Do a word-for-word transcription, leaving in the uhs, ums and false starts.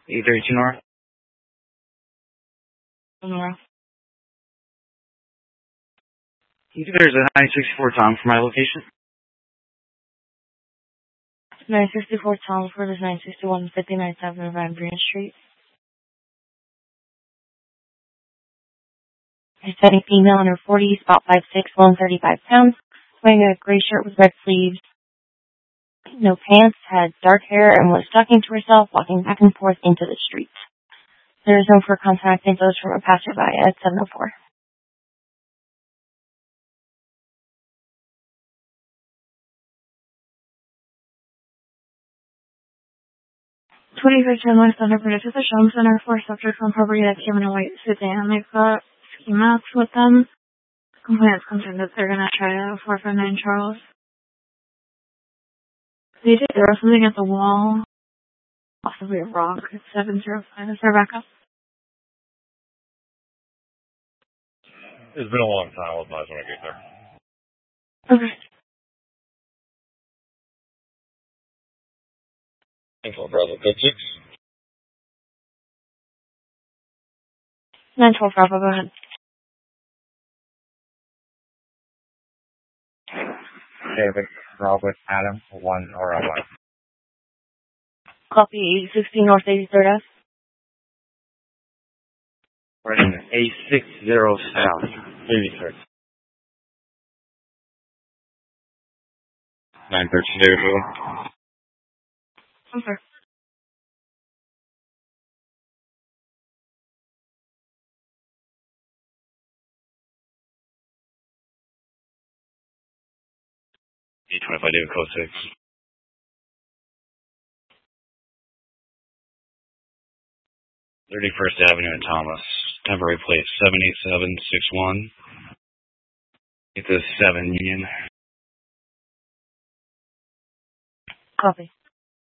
eight thirty-two North. North. You think there's a nine sixty-four Tom for my location? nine sixty-four Tom for this nine sixty-one fifty-ninth Avenue, Van Buren Street. Aesthetic female under forties, about five six, one thirty-five pounds, wearing a gray shirt with red sleeves, no pants, had dark hair, and was talking to herself, walking back and forth into the street. There is no for contacting those from a passerby at seven oh four. twenty-five ten West Thunder Produced at the Show Center for subjects on property that came in a white sedan. They've got ski masks with them. Complainants concerned that they're going to try to four five nine Charles. They did throw something at the wall. Possibly a rock. It's seven zero five. Is there backup? It's been a long time. I'll advise when I get there. Okay. Info Bravo, code six. nine twelve Bravo, go ahead. David, Robert, Adam, one or a one. Copy sixteen North eighty-third F. Right in eight sixty South, eighty-third. nine thirteen David. Okay. eight twenty-five David, code six. thirty-first Avenue in Thomas. Temporary plate seven eight seven six one. It's a seven Union. Copy.